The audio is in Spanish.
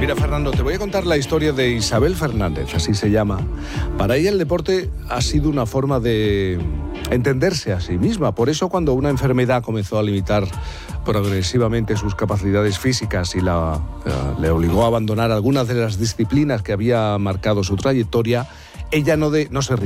Mira, Fernando, te voy a contar la historia de Isabel Fernández, así se llama. Para ella el deporte ha sido una forma de entenderse a sí misma. Por eso, cuando una enfermedad comenzó a limitar progresivamente sus capacidades físicas y le obligó a abandonar algunas de las disciplinas que había marcado su trayectoria, ella no se